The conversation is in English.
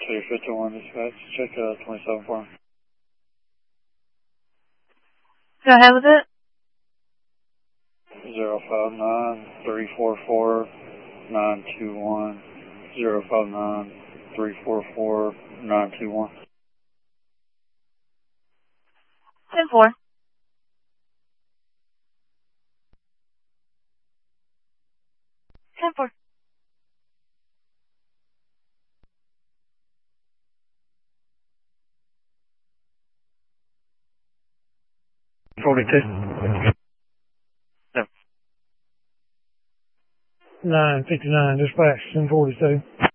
251 dispatch, check 27 for him. Go ahead with it. 059-344-921, 059-344-921. 10-4. 10-4. 42. No. 959 dispatch, 1042.